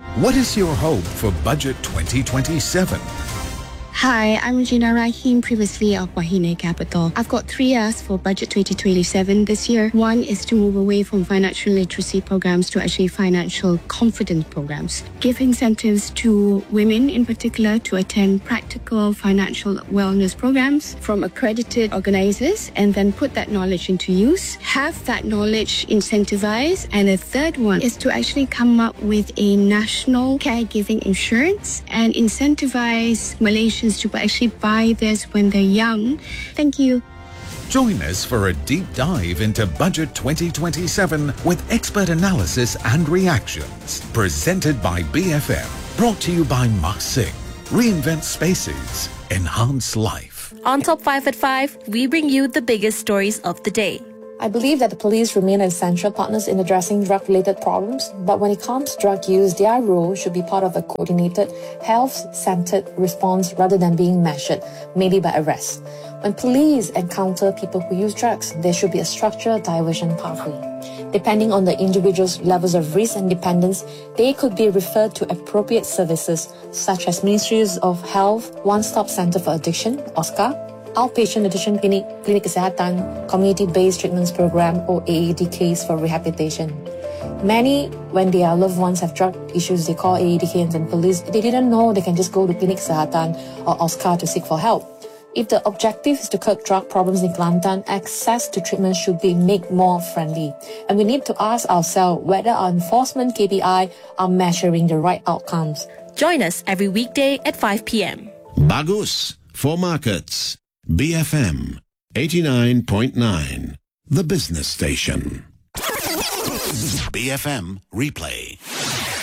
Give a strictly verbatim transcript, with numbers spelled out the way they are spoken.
What is your hope for Budget twenty twenty-seven? Hi, I'm Regina Rahim, previously of Wahine Capital. I've got three asks for Budget twenty twenty-seven this year. One is to move away from financial literacy programs to actually financial confidence programs. Give incentives to women in particular to attend practical financial wellness programs from accredited organizers and then put that knowledge into use. Have that knowledge incentivized. And the third one is to actually come up with a national caregiving insurance and incentivize Malaysians to actually buy this when they're young. Thank you. Join us for a deep dive into Budget twenty twenty-seven with expert analysis and reactions. Presented by B F M. Brought to you by Mak Singh. Reinvent spaces. Enhance life. On Top five at five, we bring you the biggest stories of the day. I believe that the police remain essential partners in addressing drug-related problems, but when it comes to drug use, their role should be part of a coordinated, health-centered response rather than being measured, maybe by arrest. When police encounter people who use drugs, there should be a structured diversion pathway. Depending on the individual's levels of risk and dependence, they could be referred to appropriate services such as Ministries of Health, One-Stop Center for Addiction, O S C A, Outpatient Addiction Clinic, Klinik Kesihatan, Community-Based Treatments Program or A A D Ks for rehabilitation. Many, when their loved ones have drug issues, they call A A D K and then police. They didn't know they can just go to Klinik Kesihatan or O S C A to seek for help. If the objective is to curb drug problems in Kelantan, access to treatment should be made more friendly. And we need to ask ourselves whether our enforcement K P I are measuring the right outcomes. Join us every weekday at five p.m. Bagus for markets. B F M eighty-nine point nine, the business station. B F M Replay.